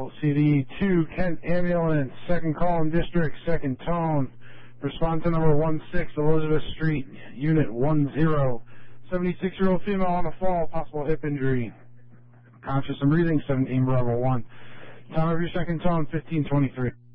CD 2, Kent Ambulance, second call in district, second tone. Respond to number 16, Elizabeth Street, unit 10. 76-year-old female on the fall, possible hip injury. Conscious and breathing, 17 Bravo 1. Time of your second tone, 15:23.